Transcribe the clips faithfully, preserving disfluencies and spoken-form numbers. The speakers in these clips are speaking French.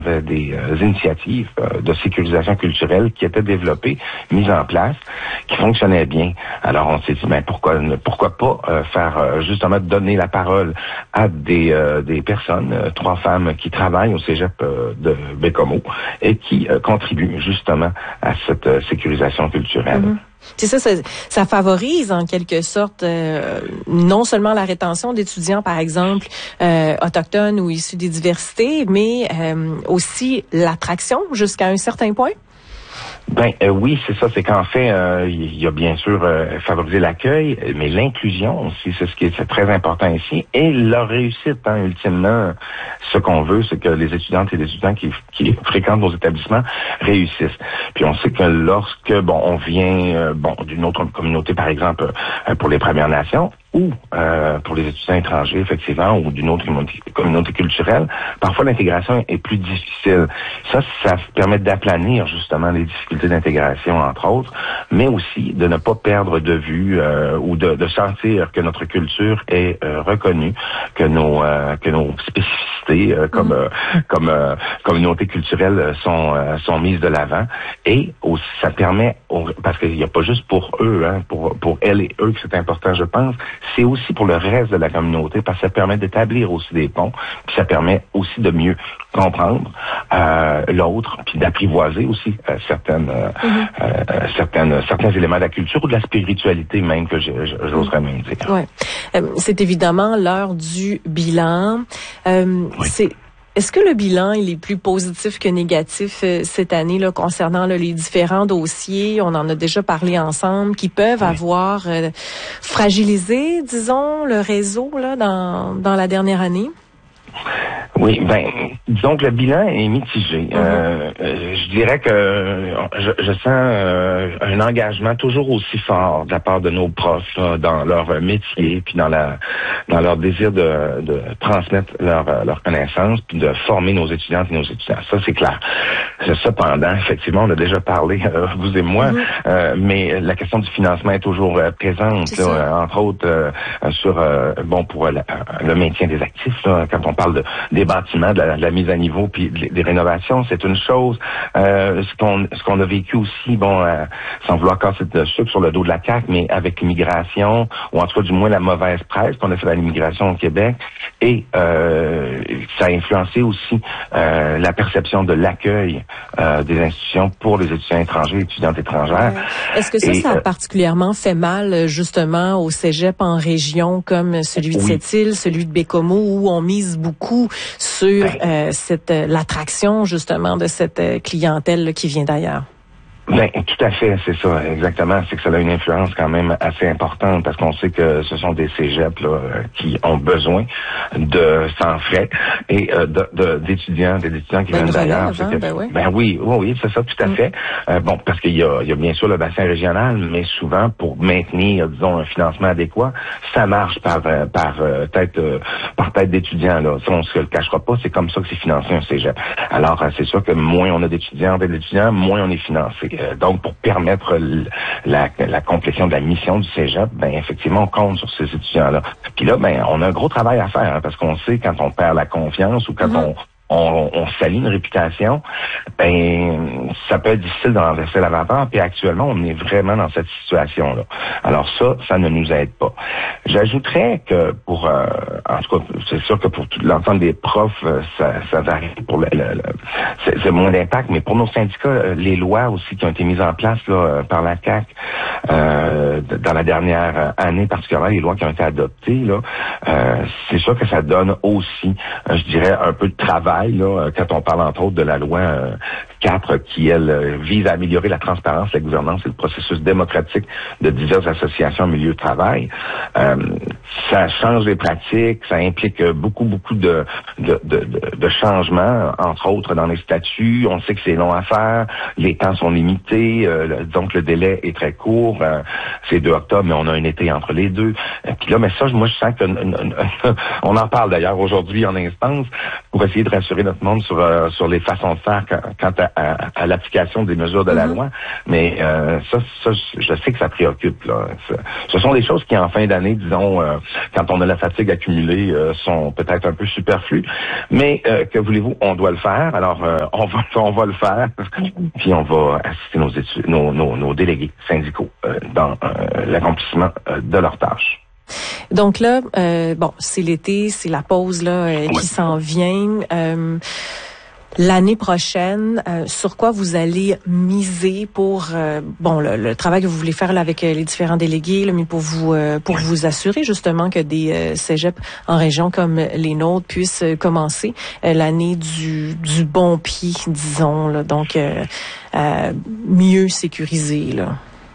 avait des euh, initiatives euh, de sécurisation culturelle qui étaient développées, mises en place, qui fonctionnaient bien. Alors on s'est dit, ben pourquoi ne, pourquoi pas euh, faire euh, justement donner la parole à des euh, des personnes, euh, trois femmes qui travaillent au Cégep euh, de Baie-Comeau et qui euh, contribuent justement à cette euh, sécurisation culturelle. Mm-hmm. C'est ça, ça, ça favorise en quelque sorte euh, non seulement la rétention d'étudiants, par exemple, euh, autochtones ou issus des diversités, mais euh, aussi l'attraction jusqu'à un certain point? Ben euh, oui, c'est ça. C'est qu'en fait, euh, il y a bien sûr euh, favoriser l'accueil, mais l'inclusion aussi, c'est ce qui est c'est très important ici, et leur réussite. Hein, ultimement, ce qu'on veut, c'est que les étudiantes et les étudiants qui, qui fréquentent nos établissements réussissent. Puis on sait que lorsque bon, on vient euh, bon d'une autre communauté, par exemple euh, pour les Premières Nations, ou euh, pour les étudiants étrangers, effectivement, ou d'une autre communauté, communauté culturelle, parfois l'intégration est plus difficile. Ça, ça permet d'aplanir justement les difficultés d'intégration, entre autres, mais aussi de ne pas perdre de vue euh, ou de, de sentir que notre culture est euh, reconnue, que nos euh, que nos spécificités euh, comme euh, comme euh, communauté culturelle sont euh, sont mises de l'avant, et aussi ça permet au, parce qu'il n'y a pas juste pour eux, hein, pour pour elles et eux que c'est important, je pense. C'est aussi pour le reste de la communauté, parce que ça permet d'établir aussi des ponts, puis ça permet aussi de mieux comprendre euh, l'autre, puis d'apprivoiser aussi euh, certaines, euh, mm-hmm. euh, certaines, certains éléments de la culture ou de la spiritualité même, que je, je, j'oserais même dire. Ouais. Euh, c'est évidemment l'heure du bilan. Euh, oui. C'est Est-ce que le bilan il est plus positif que négatif euh, cette année là, concernant là, les différents dossiers? On en a déjà parlé ensemble, qui peuvent oui. avoir euh, fragilisé, disons, le réseau là dans dans la dernière année? Oui, ben, disons que le bilan est mitigé. Mm-hmm. Euh, euh, je dirais que je, je sens euh, un engagement toujours aussi fort de la part de nos profs là, dans leur métier, puis dans la dans leur désir de, de transmettre leur leur connaissance, puis de former nos étudiantes et nos étudiants. Ça, c'est clair. Cependant, effectivement, on a déjà parlé, euh, vous et moi, mm-hmm. euh, mais la question du financement est toujours euh, présente, là, entre autres euh, sur euh, bon pour la, le maintien des actifs. Là, quand on parle de des bâtiments, de la, de la mise à niveau, puis des, des rénovations, c'est une chose. Euh, ce qu'on ce qu'on a vécu aussi, bon, euh, sans vouloir casser de sucre sur le dos de la C A Q, mais avec l'immigration, ou en tout cas du moins la mauvaise presse qu'on a fait à l'immigration au Québec, et euh, ça a influencé aussi euh, la perception de l'accueil euh, des institutions pour les étudiants étrangers et étudiantes étrangères. Ouais. Est-ce que ça, et, ça a euh, particulièrement fait mal justement au cégep en région comme celui de oui. Sept-Îles, celui de Baie-Comeau, où on mise beaucoup sur euh, cette euh, l'attraction justement de cette euh, clientèle là, qui vient d'ailleurs? Ben, tout à fait, c'est ça, exactement. C'est que ça a une influence quand même assez importante, parce qu'on sait que ce sont des cégeps là, qui ont besoin de sans frais et euh, de, de, d'étudiants, des étudiants qui ben, viennent d'ailleurs. Hein, que, ben, oui. ben oui, oui, oui, c'est ça, tout à mm. fait. Euh, bon, parce qu'il y a, il y a bien sûr le bassin régional, mais souvent pour maintenir, disons, un financement adéquat, ça marche par par euh, tête euh, par tête d'étudiants. Là, ça, on se le cachera pas. C'est comme ça que c'est financé un cégep. Alors, euh, c'est sûr que moins on a d'étudiantes et d'étudiants, moins on est financé. Donc, pour permettre la, la complétion de la mission du cégep, ben effectivement, on compte sur ces étudiants-là. Puis là, ben, on a un gros travail à faire, hein, parce qu'on sait quand on perd la confiance ou quand mm-hmm. on on, on salit une réputation, ben ça peut être difficile de renverser la vapeur. Puis actuellement, on est vraiment dans cette situation-là. Alors ça, ça ne nous aide pas. J'ajouterais que pour, euh, en tout cas, c'est sûr que pour tout l'ensemble des profs, ça, ça varie. Pour le, le, le c'est, c'est moins d'impact, mais pour nos syndicats, les lois aussi qui ont été mises en place là, par la C A Q euh, dans la dernière année, particulièrement les lois qui ont été adoptées, là, euh, c'est sûr que ça donne aussi, je dirais, un peu de travail. Là, quand on parle entre autres de la loi euh, quatre qui, elle, euh, vise à améliorer la transparence, la gouvernance et le processus démocratique de diverses associations au milieu de travail. Euh, ça change les pratiques, ça implique beaucoup, beaucoup de, de, de, de, de changements, entre autres dans les statuts. On sait que c'est long à faire, les temps sont limités, euh, donc le délai est très court. Euh, c'est deux octobre, mais on a un été entre les deux. Et puis là, mais ça, moi, je sens que on en parle d'ailleurs aujourd'hui en instance pour essayer de rassurer notre monde sur euh, sur les façons de faire quant à à, à l'application des mesures de la mm-hmm. loi. Mais euh, ça, ça, je sais que ça préoccupe. Là. Ce sont des choses qui, en fin d'année, disons, euh, quand on a la fatigue accumulée, euh, sont peut-être un peu superflues. Mais euh, que voulez-vous, on doit le faire. Alors, euh, on va, on va le faire. Puis on va assister nos, études, nos, nos, nos délégués syndicaux euh, dans euh, l'accomplissement euh, de leurs tâches. Donc là, euh, bon, c'est l'été, c'est la pause là euh, qui oui. s'en vient. Euh, L'année prochaine, euh, sur quoi vous allez miser pour euh, bon le, le travail que vous voulez faire là, avec euh, les différents délégués, là, mais pour vous euh, pour oui. vous assurer justement que des euh, cégeps en région comme les nôtres puissent euh, commencer euh, l'année du du bon pied, disons là, donc euh, euh, mieux sécurisé là.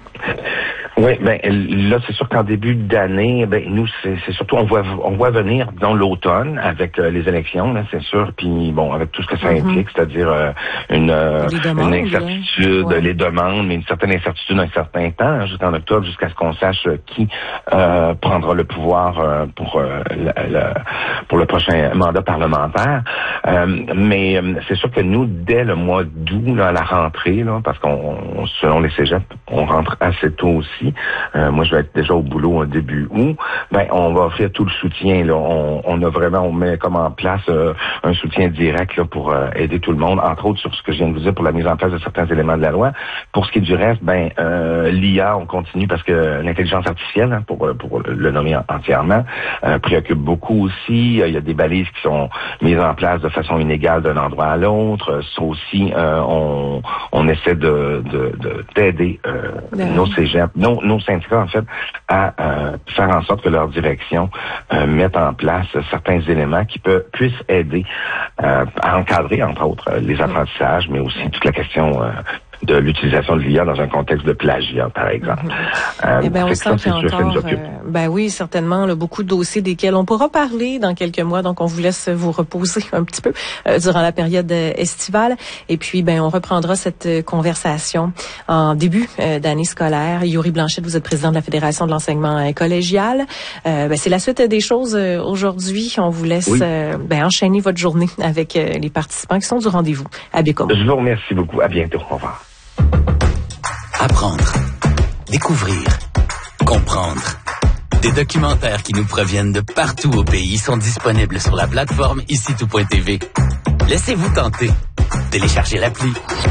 Oui, ben là, c'est sûr qu'en début d'année, ben nous, c'est, c'est surtout on voit on voit venir dans l'automne avec euh, les élections, là, c'est sûr, puis bon, avec tout ce que ça mm-hmm. implique, c'est-à-dire euh, une euh, demandes, une incertitude, ouais. les demandes, mais une certaine incertitude un certain temps, hein, jusqu'en octobre, jusqu'à ce qu'on sache qui euh, prendra le pouvoir euh, pour euh, la, la, pour le prochain mandat parlementaire. Euh, mais euh, c'est sûr que nous, dès le mois d'août, là, à la rentrée, là, parce qu'on selon les cégeps, on rentre assez tôt aussi. Euh, moi, je vais être déjà au boulot en début août. Ben, on va offrir tout le soutien. Là. On, on a vraiment, on met comme en place euh, un soutien direct là, pour euh, aider tout le monde, entre autres sur ce que je viens de vous dire pour la mise en place de certains éléments de la loi. Pour ce qui est du reste, ben euh, l'I A, on continue parce que l'intelligence artificielle, hein, pour pour le nommer entièrement, euh, préoccupe beaucoup aussi. Il y a des balises qui sont mises en place de façon inégale d'un endroit à l'autre. Ça aussi, euh, on on essaie de, de, de d'aider euh, nos cégeps, nos, nos syndicats, en fait, à euh, faire en sorte que leur direction euh, mette en place certains éléments qui peuvent, puissent aider euh, à encadrer, entre autres, les apprentissages, mais aussi toute la question euh, de l'utilisation de l'I A dans un contexte de plagiat, par exemple. Mm-hmm. Euh, eh ben, on sent qu'il y a encore, euh, ben oui, certainement, là, beaucoup de dossiers desquels on pourra parler dans quelques mois, donc on vous laisse vous reposer un petit peu euh, durant la période euh, estivale, et puis ben on reprendra cette euh, conversation en début euh, d'année scolaire. Yuri Blanchette, vous êtes président de la Fédération de l'enseignement euh, collégial. Euh, ben, c'est la suite des choses euh, aujourd'hui. On vous laisse oui. euh, ben, enchaîner votre journée avec euh, les participants qui sont du rendez-vous à Bécomo. Je vous remercie beaucoup. À bientôt. Au revoir. Apprendre, découvrir, comprendre. Des documentaires qui nous proviennent de partout au pays sont disponibles sur la plateforme ici tout point t v. Laissez-vous tenter. Téléchargez l'appli.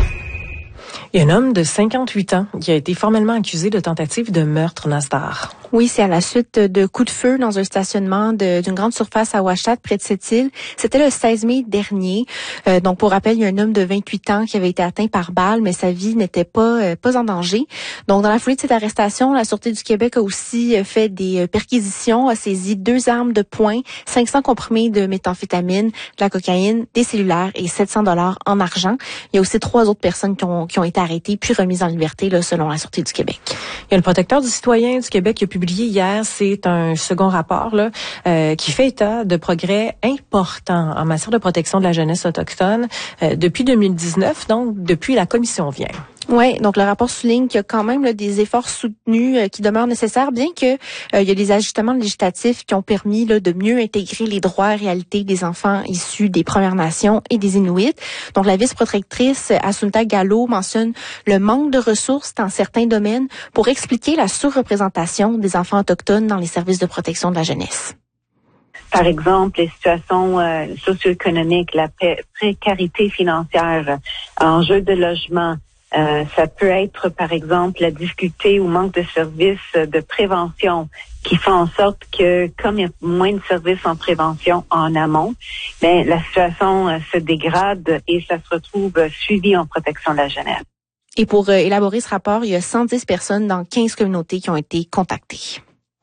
Il y a un homme de cinquante-huit ans qui a été formellement accusé de tentative de meurtre, Nastar. Oui, c'est à la suite de coups de feu dans un stationnement de, d'une grande surface à Ouachita, près de Sept-Îles. C'était le seize mai dernier. Euh, donc, pour rappel, il y a un homme de vingt-huit ans qui avait été atteint par balle, mais sa vie n'était pas euh, pas en danger. Donc, dans la foulée de cette arrestation, la Sûreté du Québec a aussi fait des perquisitions, a saisi deux armes de poing, cinq cents comprimés de méthamphétamine, de la cocaïne, des cellulaires et sept cents dollars en argent. Il y a aussi trois autres personnes qui ont, qui ont été arrêtées puis remises en liberté, là, selon la Sûreté du Québec. Il y a le protecteur du citoyen du Québec qui a publié hier, c'est un second rapport là euh, qui fait état de progrès importants en matière de protection de la jeunesse autochtone euh, depuis deux mille dix-neuf, donc depuis la commission vient. Oui, donc le rapport souligne qu'il y a quand même là, des efforts soutenus euh, qui demeurent nécessaires, bien que euh, il y a des ajustements législatifs qui ont permis là, de mieux intégrer les droits et réalités des enfants issus des Premières Nations et des Inuits. Donc la vice-protectrice Assunta Gallo mentionne le manque de ressources dans certains domaines pour expliquer la sous-représentation des enfants autochtones dans les services de protection de la jeunesse. Par exemple, les situations euh, socio-économiques, la pré- précarité financière, enjeux de logement. Euh, ça peut être, par exemple, la difficulté ou manque de services de prévention qui font en sorte que, comme il y a moins de services en prévention en amont, ben la situation euh, se dégrade et ça se retrouve euh, suivi en protection de la jeunesse. Et pour euh, élaborer ce rapport, il y a cent dix personnes dans quinze communautés qui ont été contactées.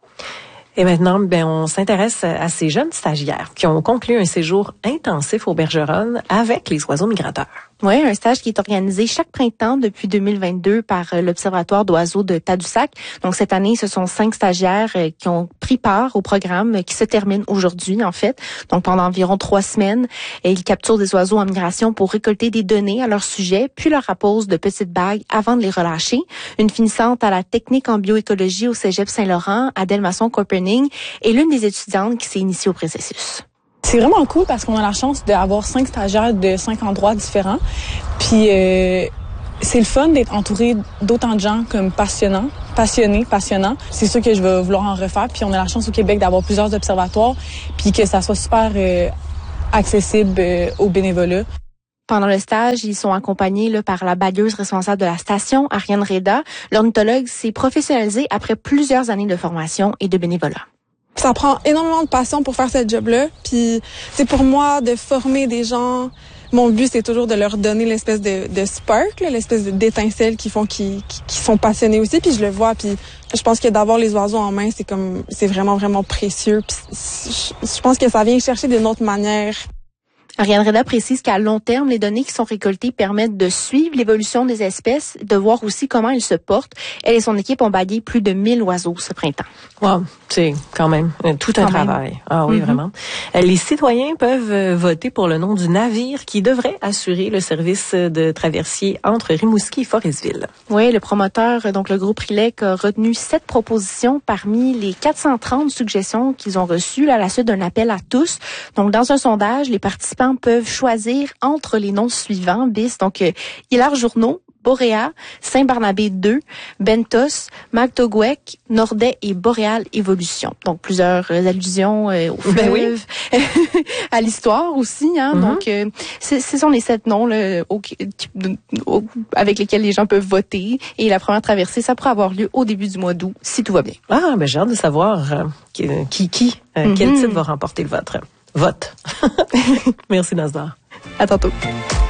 Et maintenant, ben, on s'intéresse à ces jeunes stagiaires qui ont conclu un séjour intensif au Bergeron avec les oiseaux migrateurs. Oui, un stage qui est organisé chaque printemps depuis deux mille vingt-deux par l'Observatoire d'oiseaux de Tadoussac. Donc cette année, ce sont cinq stagiaires qui ont pris part au programme qui se termine aujourd'hui en fait. Donc pendant environ trois semaines, ils capturent des oiseaux en migration pour récolter des données à leur sujet, puis leur apposent de petites bagues avant de les relâcher. Une finissante à la technique en bioécologie au Cégep Saint-Laurent, Adèle Masson-Coperning, est l'une des étudiantes qui s'est initiée au processus. C'est vraiment cool parce qu'on a la chance d'avoir cinq stagiaires de cinq endroits différents. Puis euh, c'est le fun d'être entouré d'autant de gens comme passionnants, passionnés, passionnants. C'est sûr que je vais vouloir en refaire. Puis on a la chance au Québec d'avoir plusieurs observatoires, puis que ça soit super euh, accessible euh, aux bénévolats. Pendant le stage, ils sont accompagnés là, par la bagueuse responsable de la station, Ariane Reda. L'ornithologue s'est professionnalisé après plusieurs années de formation et de bénévolat. Ça prend énormément de passion pour faire ce job-là. Puis c'est pour moi de former des gens. Mon but, c'est toujours de leur donner l'espèce de, de spark, là, l'espèce d'étincelle qui font qu'ils qui sont passionnés aussi. Puis je le vois. Puis je pense que d'avoir les oiseaux en main, c'est comme c'est vraiment vraiment précieux. Puis je pense que ça vient chercher d'une autre manière. Ariane Reda précise qu'à long terme, les données qui sont récoltées permettent de suivre l'évolution des espèces, de voir aussi comment elles se portent. Elle et son équipe ont bagué plus de mille oiseaux ce printemps. Wow, c'est quand même tout un quand travail. Même. Ah oui, mm-hmm. vraiment. Les citoyens peuvent voter pour le nom du navire qui devrait assurer le service de traversier entre Rimouski et Forestville. Oui, le promoteur, donc le groupe Rilec, a retenu sept propositions parmi les quatre cent trente suggestions qu'ils ont reçues là, à la suite d'un appel à tous. Donc, dans un sondage, les participants peuvent choisir entre les noms suivants, bis, donc euh, Hilaire-Journeau, Boréa, Saint-Barnabé deux, Bentos, Mactogwek, Nordet et Boréal Évolution. Donc, plusieurs euh, allusions euh, au fleuve, ben oui. à l'histoire aussi. Hein? Mm-hmm. Donc, euh, ce sont les sept noms là, au, au, avec lesquels les gens peuvent voter. Et la première traversée, ça pourrait avoir lieu au début du mois d'août, si tout va bien. Ah, ben j'ai hâte de savoir euh, qui, qui euh, mm-hmm. quel titre va remporter le vote. Vote. Merci, Nasdar. À tantôt.